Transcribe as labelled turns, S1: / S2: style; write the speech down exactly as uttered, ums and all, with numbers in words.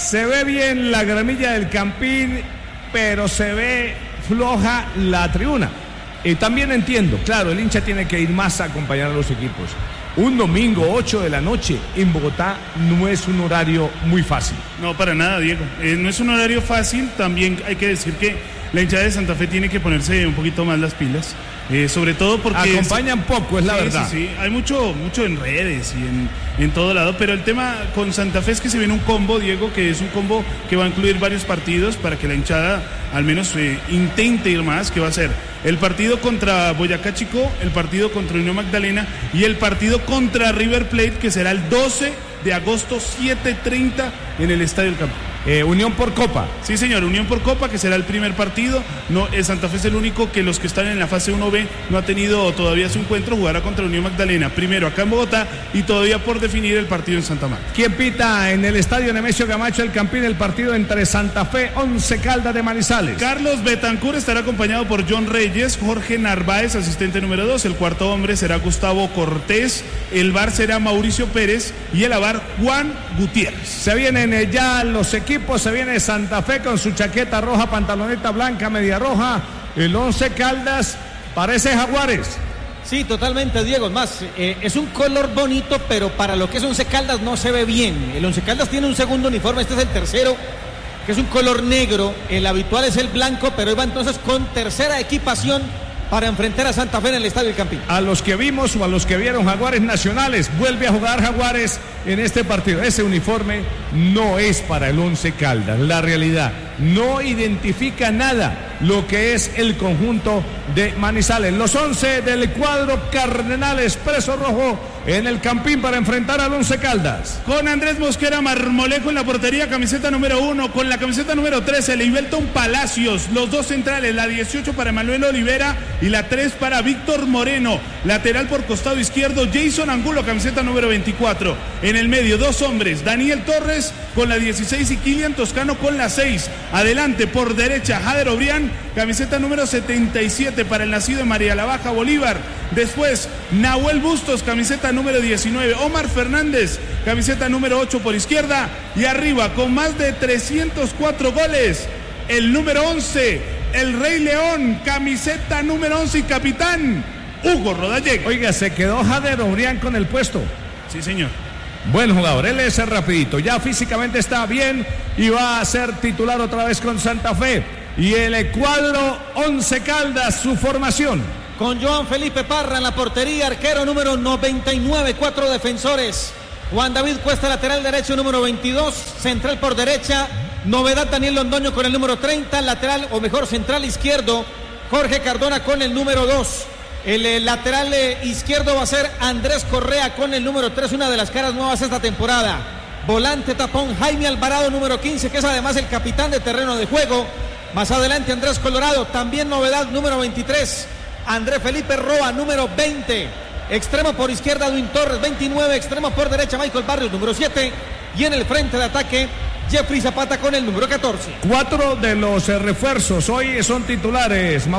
S1: Se ve bien la gramilla del Campín, pero se ve floja la tribuna. Y también entiendo, claro, el hincha tiene que ir más a acompañar a los equipos. Un domingo, ocho de la noche, en Bogotá no es un horario muy fácil.
S2: No, para nada, Diego. Eh, no es un horario fácil. También hay que decir que la hinchada de Santa Fe tiene que ponerse un poquito más las pilas. Eh, sobre todo porque...
S1: Acompañan se... poco, es la
S2: sí,
S1: verdad.
S2: Sí, sí, hay mucho, mucho en redes y en, en todo lado, pero el tema con Santa Fe es que se viene un combo, Diego, que es un combo que va a incluir varios partidos para que la hinchada al menos eh, intente ir más, que va a ser el partido contra Boyacá Chico, el partido contra Unión Magdalena y el partido contra River Plate, que será el doce de agosto, siete treinta en el Estadio del Campo.
S1: Eh, Unión por Copa.
S2: Sí, señor, Unión por Copa, que será el primer partido. No, eh, Santa Fe es el único que los que están en la fase uno B no ha tenido todavía su encuentro. Jugará contra Unión Magdalena, primero acá en Bogotá y todavía por definir el partido en Santa Marta.
S1: ¿Quién pita en el Estadio Nemesio Camacho el Campín el partido entre Santa Fe, Once Caldas de Manizales?
S2: Carlos Betancur estará acompañado por John Reyes, Jorge Narváez, asistente número dos. El cuarto hombre será Gustavo Cortés. El V A R será Mauricio Pérez y el A V A R Juan Gutiérrez.
S1: Se vienen eh, ya los equipos, se viene Santa Fe con su chaqueta roja, pantaloneta blanca, media roja. El Once Caldas parece Jaguares.
S3: Sí, totalmente, Diego. Es más, eh, es un color bonito, pero para lo que es Once Caldas no se ve bien. El Once Caldas tiene un segundo uniforme, este es el tercero, que es un color negro. El habitual es el blanco, pero iba entonces con tercera equipación para enfrentar a Santa Fe en el Estadio del Campín.
S1: A los que vimos o a los que vieron Jaguares Nacionales, vuelve a jugar Jaguares en este partido. Ese uniforme no es para el Once Caldas. La realidad no identifica nada lo que es el conjunto de Manizales. Los once del cuadro Cardenal Expreso Rojo en el Campín para enfrentar al Once Caldas.
S2: Con Andrés Mosquera Marmolejo en la portería, camiseta número uno. Con la camiseta número trece, Leibelton Palacios. Los dos centrales, la dieciocho para Manuel Olivera y la tres para Víctor Moreno. Lateral por costado izquierdo, Jason Angulo, camiseta número veinticuatro. En el medio, dos hombres, Daniel Torres con la dieciséis y Kilian Toscano con la seis. Adelante, por derecha, Jader Obrián, camiseta número setenta y siete para el nacido de María la Baja, Bolívar. Después, Nahuel Bustos, camiseta número diecinueve. Omar Fernández, camiseta número ocho por izquierda. Y arriba, con más de trescientos cuatro goles, el número once, el Rey León, camiseta número once y capitán, Hugo Rodallega.
S1: Oiga, se quedó Jader Obrián con el puesto.
S2: Sí, señor.
S1: Buen jugador, él es rapidito, ya físicamente está bien y va a ser titular otra vez con Santa Fe. Y el cuadro Once Caldas, su formación.
S3: Con Joan Felipe Parra en la portería, arquero número noventa y nueve, cuatro defensores. Juan David Cuesta, lateral derecho número veintidós, central por derecha. Novedad Daniel Londoño con el número treinta, lateral o mejor central izquierdo, Jorge Cardona con el número dos. El, el lateral eh, izquierdo va a ser Andrés Correa con el número tres, una de las caras nuevas esta temporada. Volante tapón Jaime Alvarado, número quince, que es además el capitán de terreno de juego. Más adelante Andrés Colorado, también novedad, número veintitrés. Andrés Felipe Roa, número veinte. Extremo por izquierda, Duin Torres, veintinueve. Extremo por derecha, Michael Barrios, número siete. Y en el frente de ataque, Jeffrey Zapata con el número catorce.
S1: Cuatro de los eh, refuerzos hoy son titulares.